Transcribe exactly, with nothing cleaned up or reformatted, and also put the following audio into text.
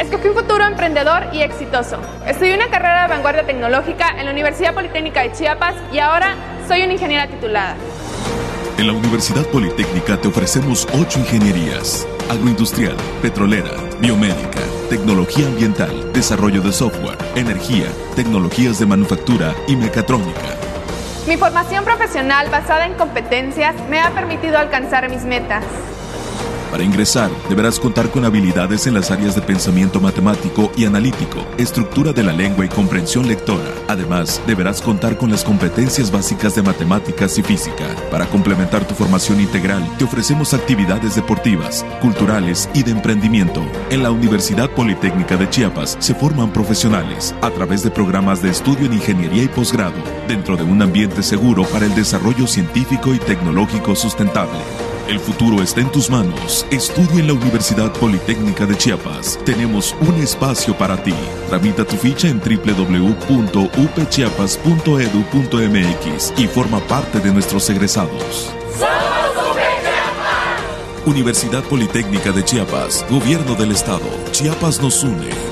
Escogí un futuro emprendedor y exitoso. Estudié una carrera de vanguardia tecnológica en la Universidad Politécnica de Chiapas y ahora soy una ingeniera titulada. En la Universidad Politécnica te ofrecemos ocho ingenierías: agroindustrial, petrolera, biomédica, tecnología ambiental, desarrollo de software, energía, tecnologías de manufactura y mecatrónica. Mi formación profesional basada en competencias me ha permitido alcanzar mis metas. Para ingresar, deberás contar con habilidades en las áreas de pensamiento matemático y analítico, estructura de la lengua y comprensión lectora. Además, deberás contar con las competencias básicas de matemáticas y física. Para complementar tu formación integral, te ofrecemos actividades deportivas, culturales y de emprendimiento. En la Universidad Politécnica de Chiapas se forman profesionales a través de programas de estudio en ingeniería y posgrado, dentro de un ambiente seguro para el desarrollo científico y tecnológico sustentable. El futuro está en tus manos. Estudia en la Universidad Politécnica de Chiapas. Tenemos un espacio para ti. Tramita tu ficha en doble u doble u doble u punto u p chiapas punto e d u punto m x y forma parte de nuestros egresados. ¡Somos U P Chiapas! Universidad Politécnica de Chiapas, Gobierno del Estado. Chiapas nos une.